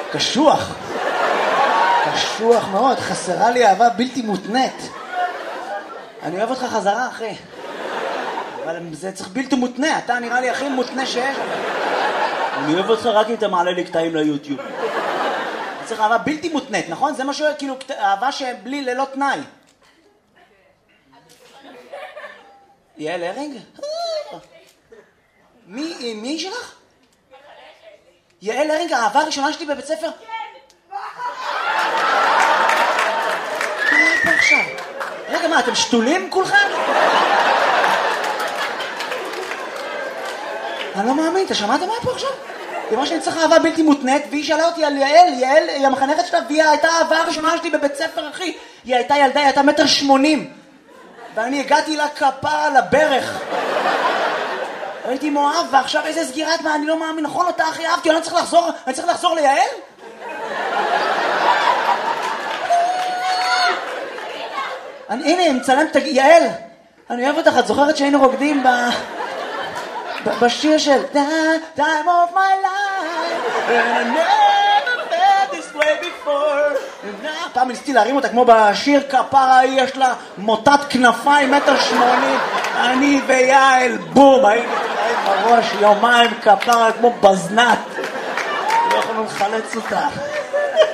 קשוח. קשוח מאוד, חסרה לי אהבה בלתי מותנית. אני אוהב אותך חזרה, אחי. אבל זה צריך בלתי מותנה, אתה נראה לי הכי מותנה שיש. אני אוהב אותך רק אם אתה מעלה לי קטעים ליוטיוב. צריך אהבה בלתי מותנית, נכון? זה משהו, כאילו, אהבה שבלי ללא תנאי. יעל הרינג? מי שלך? יעל הרינג, האהבה הראשונה שלי בבית ספר? מה עכשיו? רגע, מה, אתם שתולים כולכם? אני לא מאמין, אתה שמעת מה פה עכשיו? היא אמרה שאני צריך אהבה בלתי מותנית, והיא שאלה אותי על יעל, יעל היא המחנכת שלה, והיא הייתה האהבה הראשונה שלי בבית ספר, אחי. היא הייתה ילדה, היא הייתה 1.80 מטר. ואני הגעתי לה כפה על הברך. הייתי מואב, ועכשיו איזה סגירת, מה, אני לא מאמין, נכון אותה הכי אהבתי, אני צריך לחזור ליעל? הנה, מצלם, יעל, אני אוהב אותך, את זוכרת שהיינו רוקדים בשיר של Time of my life and I never felt this way before. פעם ניסיתי להרים אותה כמו בשיר כפרה, יש לה מוטת כנפיים 1.80 מטר, אני ויעל בום, הייתי בראש יומיים כפרה כמו בזנת, לא יכולנו לחלץ אותה.